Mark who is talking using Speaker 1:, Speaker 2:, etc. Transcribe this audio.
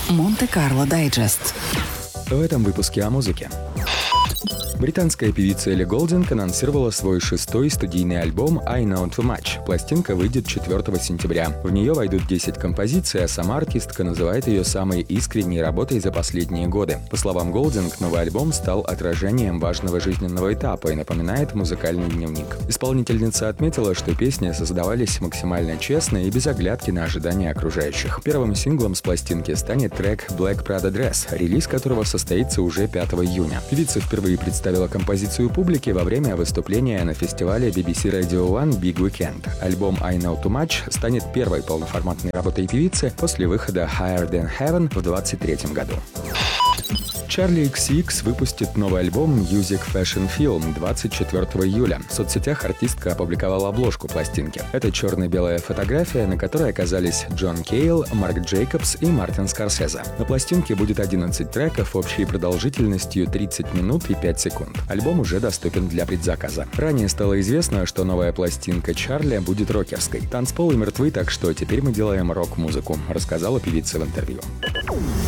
Speaker 1: Монте-Карло Дайджест.
Speaker 2: В этом выпуске о музыке. Британская певица Элли Голдинг анонсировала свой 6-й студийный альбом «I Know Too Much». Пластинка выйдет 4 сентября. В нее войдут 10 композиций, а сама артистка называет ее самой искренней работой за последние годы. По словам Голдинг, новый альбом стал отражением важного жизненного этапа и напоминает музыкальный дневник. Исполнительница отметила, что песни создавались максимально честно и без оглядки на ожидания окружающих. Первым синглом с пластинки станет трек «Black Prada Dress», релиз которого состоится уже 5 июня. Певица впервые представила композицию публике во время выступления на фестивале BBC Radio One Big Weekend. Альбом «I Know Too Much» станет первой полноформатной работой певицы после выхода «Higher Than Heaven» в 2023 году. Charli XCX выпустит новый альбом Music Fashion Film 24 июля. В соцсетях артистка опубликовала обложку пластинки. Это черно-белая фотография, на которой оказались Джон Кейл, Марк Джейкобс и Мартин Скорсезе. На пластинке будет 11 треков общей продолжительностью 30 минут и 5 секунд. Альбом уже доступен для предзаказа. Ранее стало известно, что новая пластинка Чарли будет рокерской. Танцполы мертвы, так что теперь мы делаем рок-музыку, рассказала певица в интервью.